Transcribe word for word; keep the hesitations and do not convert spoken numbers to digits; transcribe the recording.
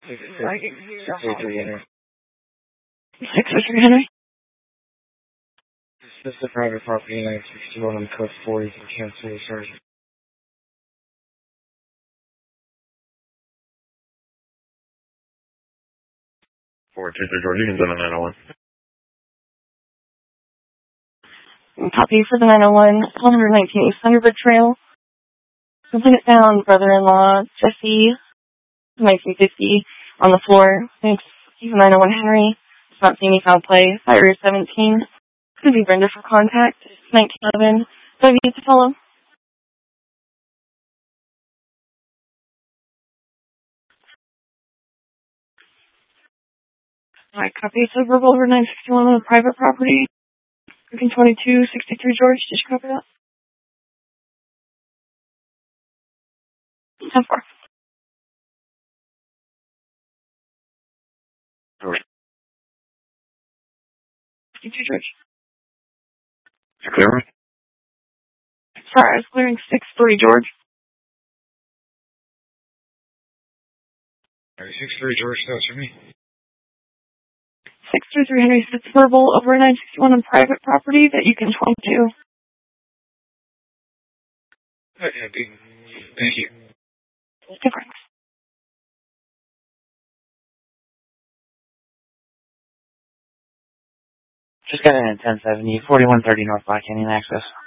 oh three Henry. six oh three Henry? This is the private property, nine sixty-one on code four. You can cancel the charge. four two three George, you can send a nine oh one. Copy for the nine oh one, one nineteen East Thunderbird Trail. Complainant found brother-in-law Jesse, nineteen fifty, on the floor. Thanks. Even nine oh one Henry. It's not seeing any foul play. Fire seventeen. Could be Brenda for contact. nineteen eleven. Do I need to follow? Alright, copy. So verbal over nine sixty-one on the private property. Looking twenty-two sixty-three George. Did you copy that? ten four. George. fifty-two George. You clear me? Sorry, I was clearing six three George. six three George, that's for me. six three three Henry, it's verbal over nine sixty-one on private property that you can twenty-two. Okay, thank you. Difference. Just got in at ten seventy, forty-one thirty North Black Canyon access.